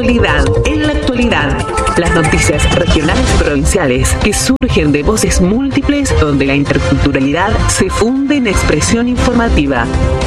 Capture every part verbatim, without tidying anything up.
Movilidad en la actualidad. Las noticias regionales y provinciales que surgen de voces múltiples donde la interculturalidad se funde en expresión informativa.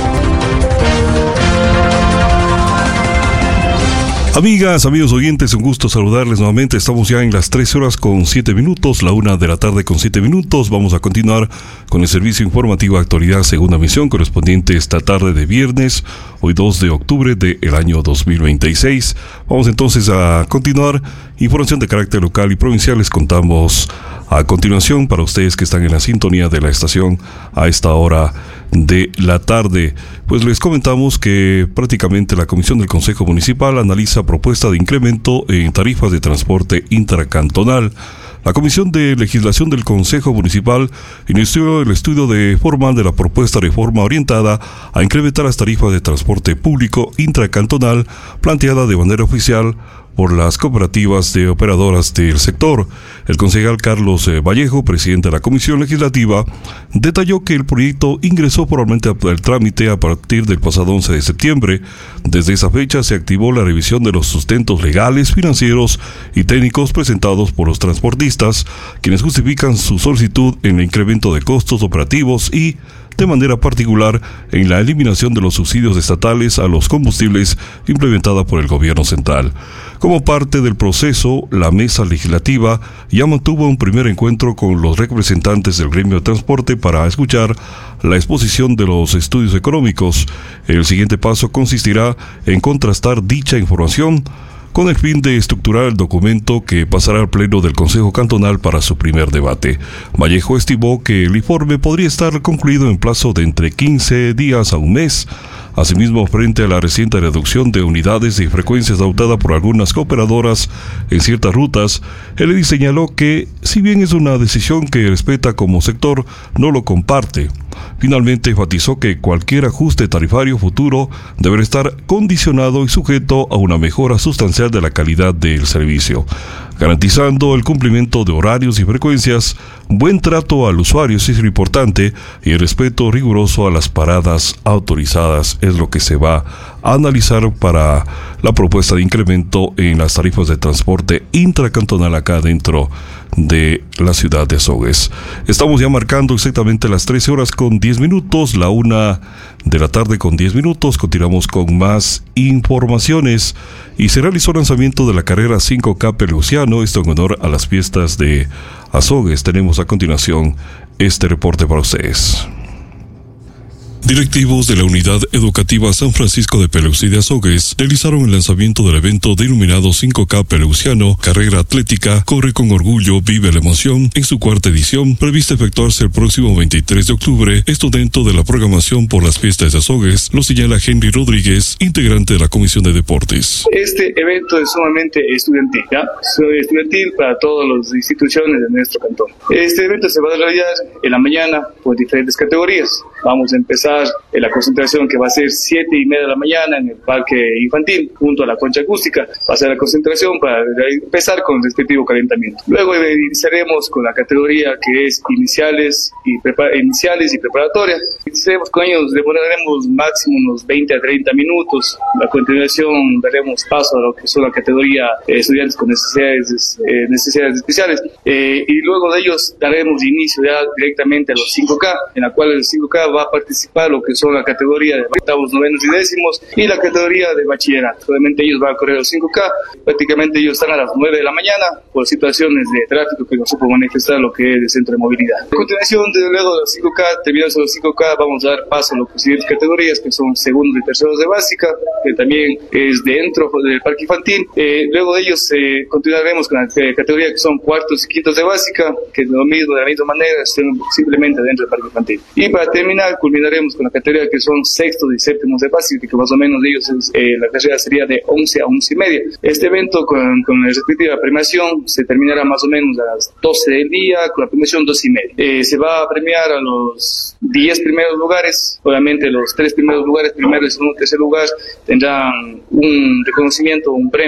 Amigas, amigos oyentes, un gusto saludarles nuevamente. Estamos ya en las trece horas con siete minutos, la una de la tarde con siete minutos. Vamos a continuar con el servicio informativo Actualidad Segunda Emisión, correspondiente esta tarde de viernes, hoy dos de octubre del año dos mil veintiséis. Vamos entonces a continuar. Información de carácter local y provincial les contamos a continuación para ustedes que están en la sintonía de la estación a esta hora de la tarde. Pues les comentamos que prácticamente la Comisión del Consejo Municipal analiza propuesta de incremento en tarifas de transporte intracantonal. La Comisión de Legislación del Consejo Municipal inició el estudio de formal de la propuesta de reforma orientada a incrementar las tarifas de transporte público intracantonal planteada de manera oficial por las cooperativas de operadoras del sector. El concejal Carlos Vallejo, presidente de la Comisión Legislativa, detalló que el proyecto ingresó formalmente al trámite a partir del pasado once de septiembre. Desde esa fecha se activó la revisión de los sustentos legales, financieros y técnicos presentados por los transportistas, quienes justifican su solicitud en el incremento de costos operativos y, de manera particular, en la eliminación de los subsidios estatales a los combustibles implementada por el gobierno central. Como parte del proceso, la mesa legislativa ya mantuvo un primer encuentro con los representantes del gremio de transporte para escuchar la exposición de los estudios económicos. El siguiente paso consistirá en contrastar dicha información con el fin de estructurar el documento que pasará al Pleno del Consejo Cantonal para su primer debate. Vallejo estimó que el informe podría estar concluido en plazo de entre quince días a un mes. Asimismo, frente a la reciente reducción de unidades y frecuencias adoptada por algunas cooperadoras en ciertas rutas, él señaló que, si bien es una decisión que respeta como sector, no lo comparte. Finalmente, enfatizó que cualquier ajuste tarifario futuro deberá estar condicionado y sujeto a una mejora sustancial de la calidad del servicio, garantizando el cumplimiento de horarios y frecuencias, buen trato al usuario es lo importante y el respeto riguroso a las paradas autorizadas es lo que se va a analizar para la propuesta de incremento en las tarifas de transporte intracantonal acá dentro de la ciudad de Azogues. Estamos ya marcando exactamente las trece horas con diez minutos, la una de la tarde con diez minutos. Continuamos con más informaciones y se realizó el lanzamiento de la carrera cinco K Peluciano, esto en honor a las fiestas de Azogues. Tenemos a continuación este reporte para ustedes. Directivos de la Unidad Educativa San Francisco de Peleucí de Azogues realizaron el lanzamiento del evento denominado cinco K Peleuciano, carrera atlética, corre con orgullo, vive la emoción, en su cuarta edición, prevista efectuarse el próximo veintitrés de octubre, esto dentro de la programación por las fiestas de Azogues, lo señala Henry Rodríguez, integrante de la Comisión de Deportes. Este evento es sumamente estudiantil, ¿ya? estudiantil para todas las instituciones de nuestro cantón. Este evento se va a desarrollar en la mañana por diferentes categorías. Vamos a empezar en la concentración que va a ser siete y media de la mañana en el parque infantil junto a la concha acústica. Va a ser la concentración para empezar con el respectivo calentamiento. Luego iniciaremos con la categoría que es iniciales y, prepar- iniciales y preparatoria. Iniciaremos con ellos, demoraremos máximo unos veinte a treinta minutos. A continuación daremos paso a lo que son la categoría eh, estudiantes con necesidades, eh, necesidades especiales. Eh, y luego de ellos daremos inicio ya directamente a los cinco K, en la cual el cinco K va a participar lo que son la categoría de octavos, novenos y décimos y la categoría de bachillerato. Obviamente ellos van a correr los cinco K, prácticamente ellos están a las nueve de la mañana por situaciones de tráfico que no se puede manifestar lo que es el centro de movilidad. A continuación, desde luego de los cinco K, terminados los cinco K, vamos a dar paso a las siguientes categorías que son segundos y terceros de básica, que también es dentro del parque infantil. Eh, luego de ellos eh, continuaremos con la eh, categoría que son cuartos y quintos de básica, que es lo mismo, de la misma manera, simplemente dentro del parque infantil. Y para terminar, culminaremos con la categoría que son sextos y séptimos de básica, que más o menos de ellos es, eh, la carrera sería de once a once y media. Este evento con, con la respectiva premiación se terminará más o menos a las doce del día, con la premiación doce y media. Eh, se va a premiar a los diez primeros lugares. Obviamente los tres primeros lugares, primero, segundo y tercer lugar, tendrán un reconocimiento, un premio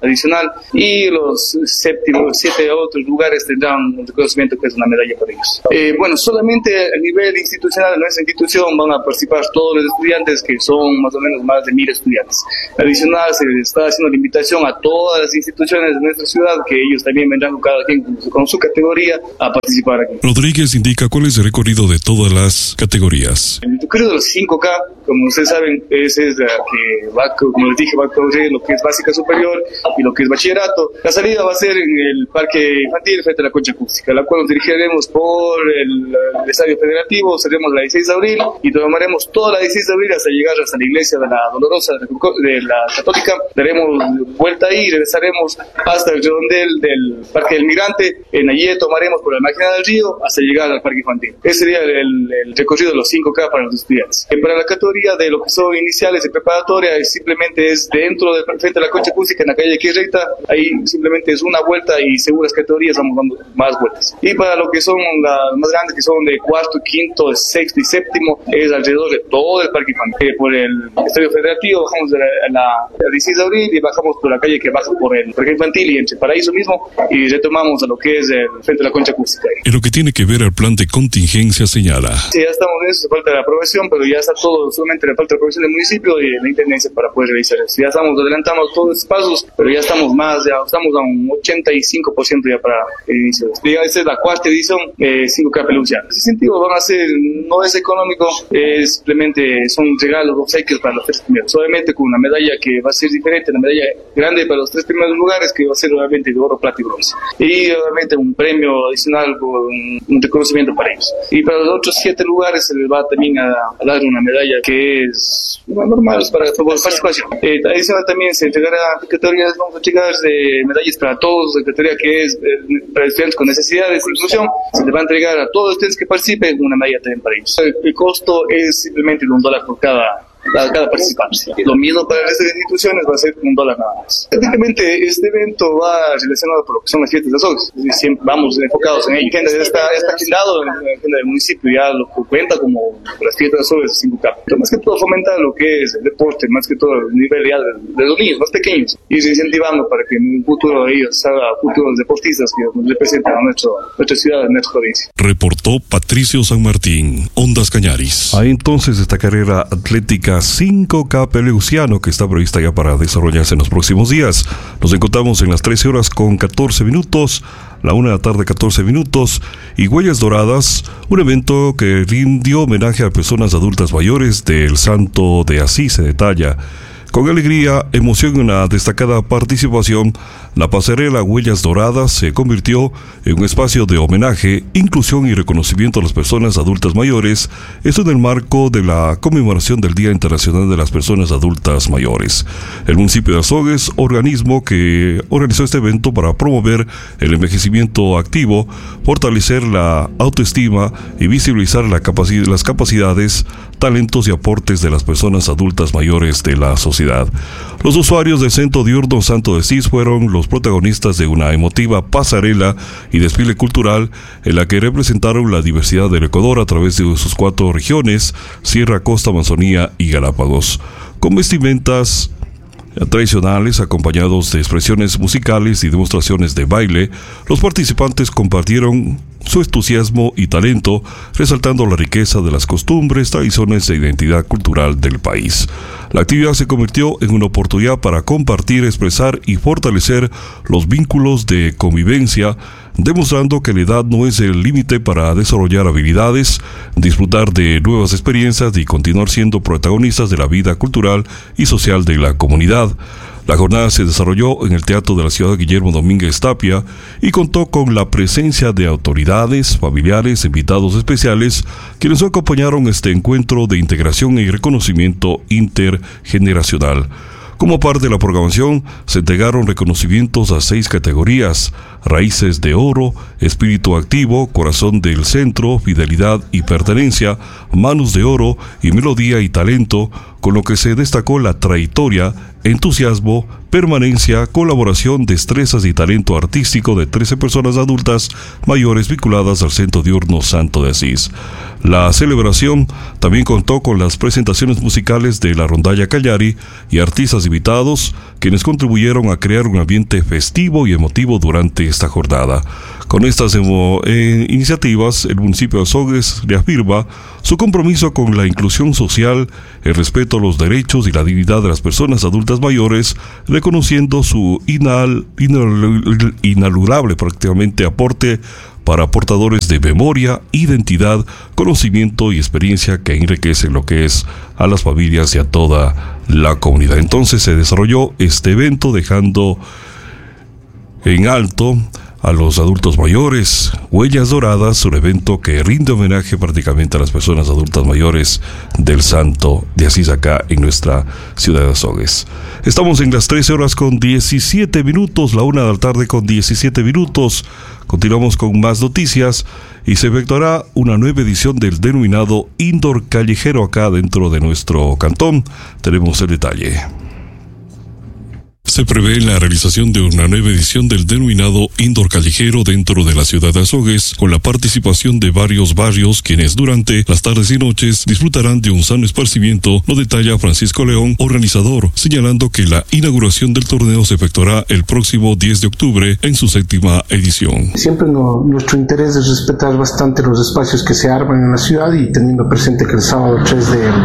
adicional, y los séptimos, siete otros lugares tendrán un reconocimiento que es una medalla para ellos. Eh, bueno, solamente a nivel institucional, en nuestra institución van a participar todos los estudiantes, que son más o menos más de mil estudiantes. Adicional, se está haciendo la invitación a todas las instituciones de nuestra ciudad, que ellos también vendrán con cada quien con su categoría a participar aquí. Rodríguez indica cuál es el recorrido de todas las categorías. El recorrido de los cinco K, como ustedes saben, ese es la que va, como les dije, va a cubrir lo que es básica superior y lo que es bachillerato. La salida va a ser en el parque infantil frente a la concha acústica, la cual nos dirigiremos por el, el estadio federativo, seremos la dieciséis de abril y tomaremos toda la dieciséis de abril hasta llegar hasta la iglesia de la Dolorosa de la Católica. Daremos vuelta ahí y regresaremos hasta el redondel del Parque del Migrante. En allí tomaremos por la máquina del río hasta llegar al parque infantil. Ese sería el, el recorrido de los cinco K para los estudiantes. Y para la categoría de lo que son iniciales y preparatoria, es simplemente es dentro del frente de la concha acústica en la calle aquí recta. Ahí simplemente es una vuelta y según las categorías vamos dando más vueltas. Y para lo que son las más grandes, que son de cuarto, quinto, sexto y séptimo, es alrededor de todo el parque infantil. Eh, por el estadio federativo bajamos de la, la, la dieciséis de abril y bajamos por la calle que baja por el parque infantil y entre Paraíso mismo y retomamos a lo que es el frente de la concha acústica. En lo que tiene que ver al plan de contingencia señala. Sí, ya estamos en eso, falta la aprobación, pero ya está todo, solamente le falta la aprobación del municipio y de la intendencia para poder realizar eso. Ya estamos adelantando todos esos pasos, pero ya estamos más, ya estamos a un ochenta y cinco por ciento ya para el inicio. Ya esta es la cuarta edición, eh, cinco K Peluciano. En ese sentido van a ser, no es económico, es simplemente son regalos, obsequios para los tres primeros. Obviamente con una medalla que va a ser diferente, una medalla grande para los tres primeros lugares, que va a ser obviamente de oro, plata y bronce. Y obviamente un premio adicional, un, un reconocimiento para ellos. Y para los otros siete lugares se les va también a, a dar una medalla que es normal para la participación. Eh, adicional también se entregará categorías, vamos a entregar eh, medallas para todos, la categoría que es eh, para estudiantes con necesidades de inclusión, se les va a entregar a todos ustedes que participen una medalla también para ellos. El, el costo es simplemente de un dólar por cada cada participante. Lo mismo para el resto de instituciones, va a ser un dólar nada más. Prácticamente este evento va relacionado por lo que son las fiestas de azogues, es decir, siempre vamos enfocados en ello. La agenda está, está agendado en la agenda del municipio, ya lo que cuenta como las fiestas de azogues de cinco K. Pero más que todo fomentar lo que es el deporte, más que todo el nivel ya de, de los niños más pequeños, y incentivando para que en un futuro ellos salgan futuros deportistas que nos representan a nuestro, nuestra ciudad, a nuestra provincia. Reportó Patricio San Martín, Ondas Cañaris. Hay entonces esta carrera atlética cinco K Peluciano que está prevista ya para desarrollarse en los próximos días. Nos encontramos en las trece horas con catorce minutos, la una de la tarde catorce minutos, y Huellas Doradas, un evento que rindió homenaje a personas adultas mayores del Santo de Asís, se detalla. Con alegría, emoción y una destacada participación, la pasarela Huellas Doradas se convirtió en un espacio de homenaje, inclusión y reconocimiento a las personas adultas mayores, esto en el marco de la conmemoración del Día Internacional de las Personas Adultas Mayores. El municipio de Azogues, organismo que organizó este evento para promover el envejecimiento activo, fortalecer la autoestima y visibilizar la capaci- las capacidades, talentos y aportes de las personas adultas mayores de la sociedad. Los usuarios del Centro Diurno Santo de Asís fueron los protagonistas de una emotiva pasarela y desfile cultural en la que representaron la diversidad del Ecuador a través de sus cuatro regiones, Sierra, Costa, Amazonía y Galápagos, con vestimentas tradicionales acompañados de expresiones musicales y demostraciones de baile. Los participantes compartieron su entusiasmo y talento, resaltando la riqueza de las costumbres, tradiciones e identidad cultural del país. La actividad se convirtió en una oportunidad para compartir, expresar y fortalecer los vínculos de convivencia, demostrando que la edad no es el límite para desarrollar habilidades, disfrutar de nuevas experiencias y continuar siendo protagonistas de la vida cultural y social de la comunidad. La jornada se desarrolló en el Teatro de la Ciudad Guillermo Domínguez Tapia y contó con la presencia de autoridades, familiares, invitados especiales, quienes acompañaron este encuentro de integración y reconocimiento intergeneracional. Como parte de la programación, se entregaron reconocimientos a seis categorías: Raíces de Oro, Espíritu Activo, Corazón del Centro, Fidelidad y Pertenencia, Manos de Oro y Melodía y Talento, con lo que se destacó la trayectoria, entusiasmo, permanencia, colaboración, destrezas y talento artístico de trece personas adultas mayores vinculadas al Centro Diurno Santo de Asís. La celebración también contó con las presentaciones musicales de la Rondalla Callari y artistas invitados, quienes contribuyeron a crear un ambiente festivo y emotivo durante esta jornada. Con estas eh, iniciativas, el municipio de Azogues reafirma su compromiso con la inclusión social, el respeto a los derechos y la dignidad de las personas adultas mayores, reconociendo su inal, inal, inaludable prácticamente aporte para portadores de memoria, identidad, conocimiento y experiencia que enriquecen lo que es a las familias y a toda la comunidad. Entonces se desarrolló este evento dejando en alto a los adultos mayores, Huellas Doradas, un evento que rinde homenaje prácticamente a las personas adultas mayores del Santo de Asís acá en nuestra ciudad de Azogues. Estamos en las trece horas con diecisiete minutos, la una de la tarde con diecisiete minutos. Continuamos con más noticias y se efectuará una nueva edición del denominado Indoor Callejero acá dentro de nuestro cantón. Tenemos el detalle. Se prevé la realización de una nueva edición del denominado Indoor Callejero dentro de la ciudad de Azogues, con la participación de varios barrios quienes durante las tardes y noches disfrutarán de un sano esparcimiento, lo detalla Francisco León, organizador, señalando que la inauguración del torneo se efectuará el próximo diez de octubre en su séptima edición. Siempre no, nuestro interés es respetar bastante los espacios que se arman en la ciudad, y teniendo presente que el sábado tres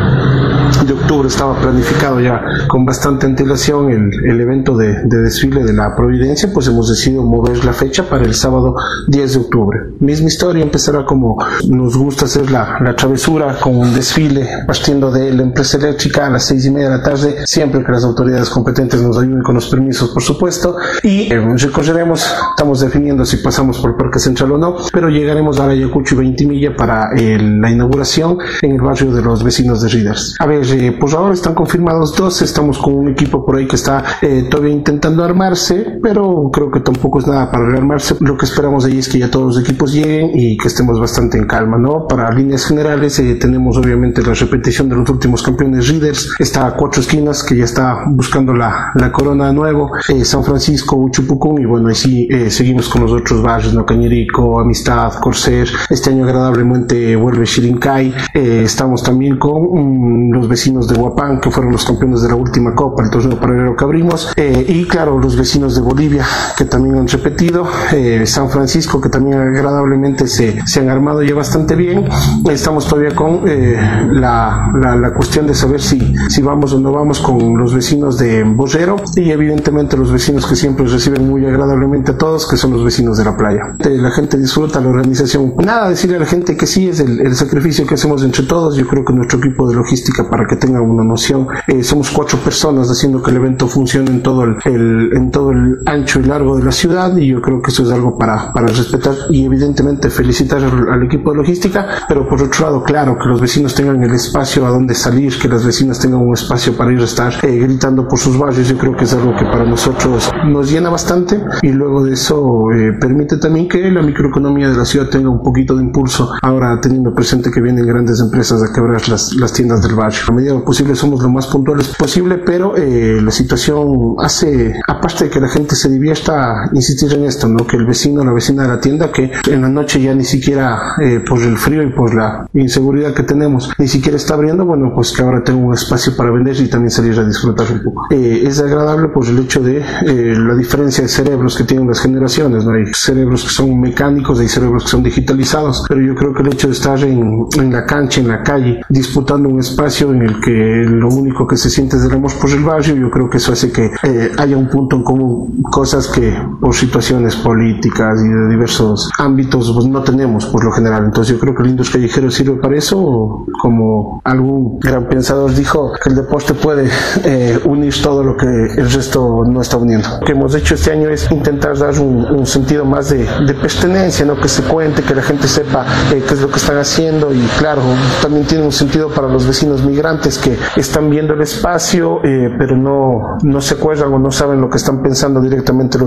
de octubre estaba planificado ya con bastante antelación el, el evento De, de desfile de la Providencia, pues hemos decidido mover la fecha para el sábado diez de octubre. Misma historia, empezará como nos gusta hacer la, la travesura, con un desfile partiendo de la empresa eléctrica a las seis y media de la tarde, siempre que las autoridades competentes nos ayuden con los permisos, por supuesto, y eh, recorreremos, estamos definiendo si pasamos por el Parque Central o no, pero llegaremos a Ayacucho y Ventimilla para eh, la inauguración en el barrio de los vecinos de Readers. A ver, eh, pues ahora están confirmados dos, estamos con un equipo por ahí que está eh, todavía intentando armarse, pero creo que tampoco es nada para rearmarse. Lo que esperamos ahí es que ya todos los equipos lleguen y que estemos bastante en calma, ¿no? Para líneas generales eh, tenemos obviamente la repetición de los últimos campeones Readers, está a cuatro esquinas que ya está buscando la, la corona de nuevo, eh, San Francisco, Uchupucún, y bueno, ahí sí eh, seguimos con los otros barrios, ¿no? Cañerico, Amistad, Corsair, este año agradablemente vuelve Shirincay, eh, estamos también con um, los vecinos de Huapán, que fueron los campeones de la última copa, el torneo paralelo que abrimos, Eh, y claro, los vecinos de Bolivia, que también han repetido, eh, San Francisco, que también agradablemente se, se han armado ya bastante bien. Estamos todavía con eh, la, la, la cuestión de saber si, si vamos o no vamos con los vecinos de Borrero, y evidentemente los vecinos que siempre reciben muy agradablemente a todos, que son los vecinos de la playa. La gente disfruta la organización. Nada, decirle a la gente que sí es el, el sacrificio que hacemos entre todos. Yo creo que nuestro equipo de logística, para que tengan una noción, eh, somos cuatro personas haciendo que el evento funcione en todo el, el, en todo el ancho y largo de la ciudad, y yo creo que eso es algo para, para respetar y evidentemente felicitar al, al equipo de logística, pero por otro lado, claro, que los vecinos tengan el espacio a donde salir, que las vecinas tengan un espacio para ir a estar eh, gritando por sus barrios. Yo creo que es algo que para nosotros nos llena bastante, y luego de eso eh, permite también que la microeconomía de la ciudad tenga un poquito de impulso, ahora teniendo presente que vienen grandes empresas a quebrar las, las tiendas del barrio. A medida de lo posible somos lo más puntuales posible, pero eh, la situación hace, aparte de que la gente se divierta, insistir en esto, ¿no? Que el vecino, la vecina de la tienda, que en la noche ya ni siquiera eh, por el frío y por la inseguridad que tenemos, ni siquiera está abriendo, bueno, pues que ahora tengo un espacio para vender y también salir a disfrutar un poco. Eh, es agradable por el hecho de eh, la diferencia de cerebros que tienen las generaciones, ¿no? Hay cerebros que son mecánicos, hay cerebros que son digitalizados, pero yo creo que el hecho de estar en, en la cancha, en la calle, disputando un espacio en el que lo único que se siente es el amor por el barrio, yo creo que eso hace que eh, haya un punto en común, cosas que por situaciones políticas y de diversos ámbitos pues no tenemos por lo general. Entonces yo creo que el Indoor Callejero sirve para eso, como algún gran pensador dijo, que el deporte puede eh, unir todo lo que el resto no está uniendo. Lo que hemos hecho este año es intentar dar un, un sentido más de, de pertenencia, ¿no? Que se cuente, que la gente sepa eh, qué es lo que están haciendo, y claro, también tiene un sentido para los vecinos migrantes que están viendo el espacio, eh, pero no, no se acuerdan o no saben lo que están pensando directamente los dirigentes.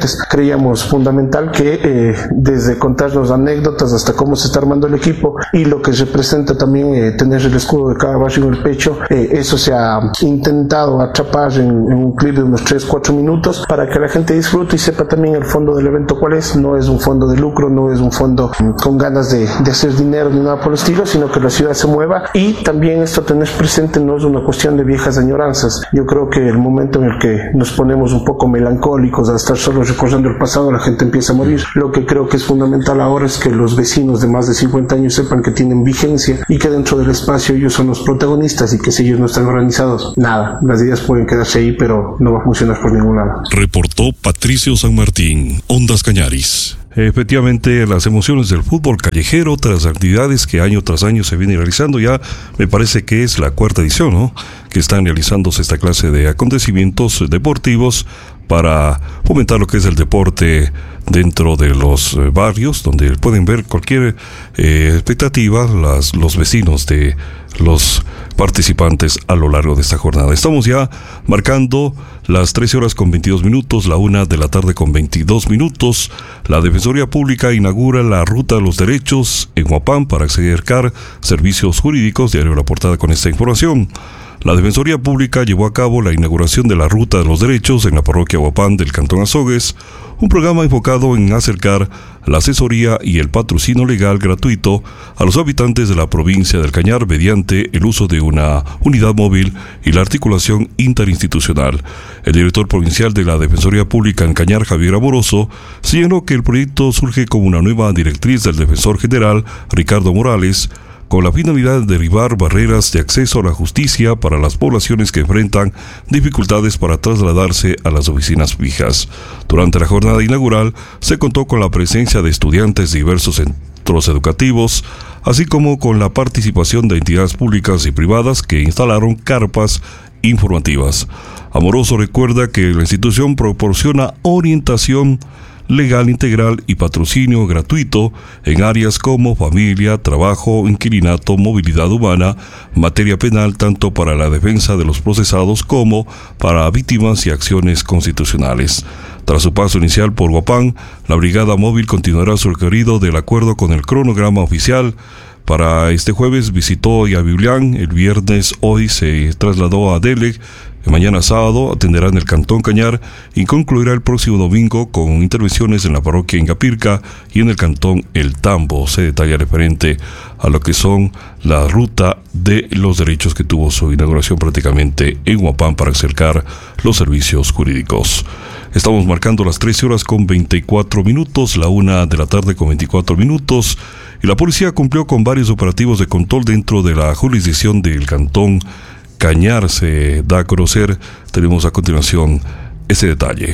Entonces creíamos fundamental que eh, desde contarnos anécdotas hasta cómo se está armando el equipo y lo que representa también eh, tener el escudo de cada barrio en el pecho, eh, eso se ha intentado atrapar en, en un clip de unos tres cuatro minutos para que la gente disfrute y sepa también el fondo del evento cuál es. No es un fondo de lucro, no es un fondo con ganas de, de hacer dinero ni nada por el estilo, sino que la ciudad se mueva. Y también esto tener presente no es una cuestión de viejas añoranzas. Yo creo que el momento en el que nos ponemos un poco melancólicos a estar solo recordando el pasado, la gente empieza a morir. Lo que creo que es fundamental ahora es que los vecinos de más de cincuenta años sepan que tienen vigencia y que dentro del espacio ellos son los protagonistas y que si ellos no están organizados, nada, las ideas pueden quedarse ahí, pero no va a funcionar por ningún lado. Reportó Patricio San Martín, Ondas Cañaris. Efectivamente, las emociones del fútbol callejero, tras actividades que año tras año se vienen realizando, ya me parece que es la cuarta edición, ¿no?, que están realizándose esta clase de acontecimientos deportivos para fomentar lo que es el deporte dentro de los eh, barrios, donde pueden ver cualquier eh, expectativa las, los vecinos de los participantes a lo largo de esta jornada. Estamos ya marcando las trece horas con veintidós minutos, la una de la tarde con veintidós minutos. La Defensoría Pública inaugura la Ruta de los Derechos en Huapán para acercar servicios jurídicos. Diario La Portada con esta información. La Defensoría Pública llevó a cabo la inauguración de la Ruta de los Derechos en la parroquia Huapán del Cantón Azogues, un programa enfocado en acercar la asesoría y el patrocinio legal gratuito a los habitantes de la provincia del Cañar mediante el uso de una unidad móvil y la articulación interinstitucional. El director provincial de la Defensoría Pública en Cañar, Javier Amoroso, señaló que el proyecto surge como una nueva directriz del defensor general, Ricardo Morales, con la finalidad de derribar barreras de acceso a la justicia para las poblaciones que enfrentan dificultades para trasladarse a las oficinas fijas. Durante la jornada inaugural se contó con la presencia de estudiantes de diversos centros educativos, así como con la participación de entidades públicas y privadas que instalaron carpas informativas. Amoroso recuerda que la institución proporciona orientación legal integral y patrocinio gratuito en áreas como familia, trabajo, inquilinato, movilidad humana, materia penal, tanto para la defensa de los procesados como para víctimas y acciones constitucionales. Tras su paso inicial por Huapán, la Brigada Móvil continuará su recorrido del acuerdo con el cronograma oficial. Para este jueves visitó Yabiulián, el viernes hoy se trasladó a Delec, mañana sábado atenderá en el Cantón Cañar y concluirá el próximo domingo con intervenciones en la parroquia Ingapirca y en el Cantón El Tambo. Se detalla referente a lo que son la Ruta de los Derechos que tuvo su inauguración prácticamente en Huapán para acercar los servicios jurídicos. Estamos marcando las trece horas con veinticuatro minutos, la una de la tarde con veinticuatro minutos, y la policía cumplió con varios operativos de control dentro de la jurisdicción del Cantón Cañar. Se da a conocer, tenemos a continuación ese detalle.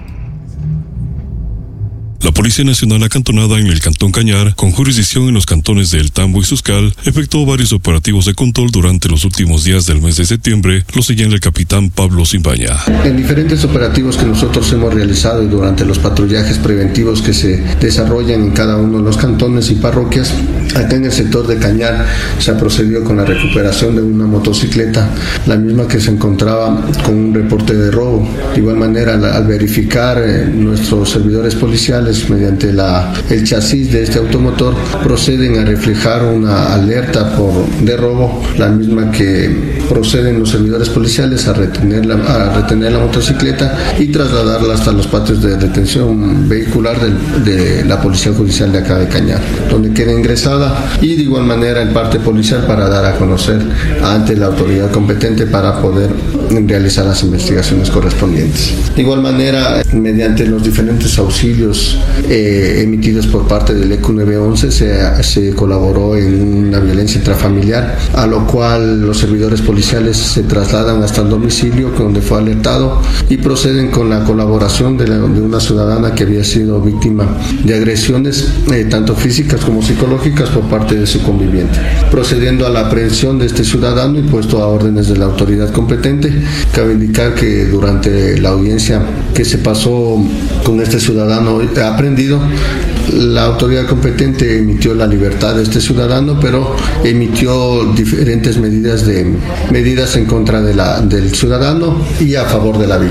La Policía Nacional acantonada en el Cantón Cañar, con jurisdicción en los cantones de El Tambo y Suscal, efectuó varios operativos de control durante los últimos días del mes de septiembre, lo señala el capitán Pablo Simbaña. En diferentes operativos que nosotros hemos realizado y durante los patrullajes preventivos que se desarrollan en cada uno de los cantones y parroquias, acá en el sector de Cañar se ha procedido con la recuperación de una motocicleta, la misma que se encontraba con un reporte de robo. De igual manera, al, al verificar eh, nuestros servidores policiales mediante la, el chasis de este automotor, proceden a reflejar una alerta por, de robo, la misma que proceden los servidores policiales a retener, la, a retener la motocicleta y trasladarla hasta los patios de detención vehicular del, de la Policía Judicial de acá de Cañar, donde queda ingresada, y de igual manera el parte policial para dar a conocer ante la autoridad competente para poder realizar las investigaciones correspondientes. De igual manera, mediante los diferentes auxilios Eh, emitidos por parte del E Q nueve once se, se colaboró en una violencia intrafamiliar, a lo cual los servidores policiales se trasladan hasta el domicilio donde fue alertado y proceden con la colaboración de, la, de una ciudadana que había sido víctima de agresiones eh, tanto físicas como psicológicas por parte de su conviviente, procediendo a la aprehensión de este ciudadano y puesto a órdenes de la autoridad competente. Cabe indicar que durante la audiencia que se pasó con este ciudadano aprendido, la autoridad competente emitió la libertad de este ciudadano, pero emitió diferentes medidas de medidas en contra de la, del ciudadano y a favor de la víctima.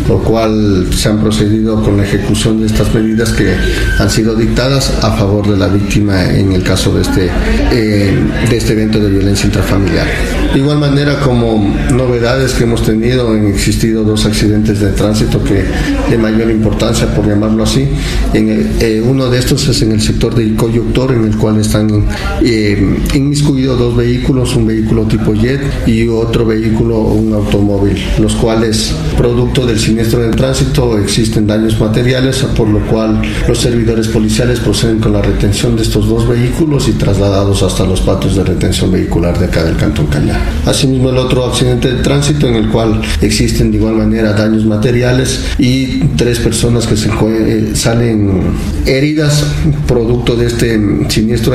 lo cual se han procedido con la ejecución de estas medidas que han sido dictadas a favor de la víctima en el caso de este, eh, de este evento de violencia intrafamiliar. De igual manera, como novedades que hemos tenido, han existido dos accidentes de tránsito que de mayor importancia, por llamarlo así. En el, eh, uno de estos es en el sector de Coyuctor, en el cual están eh, inmiscuidos dos vehículos, un vehículo tipo jet y otro vehículo, un automóvil, los cuales, producto del siniestro de tránsito, existen daños materiales, por lo cual los servidores policiales proceden con la retención de estos dos vehículos y trasladados hasta los patios de retención vehicular de acá del Cantón Cañar. Asimismo, el otro accidente de tránsito en el cual existen de igual manera daños materiales y tres personas que se eh, salen heridas producto de este siniestro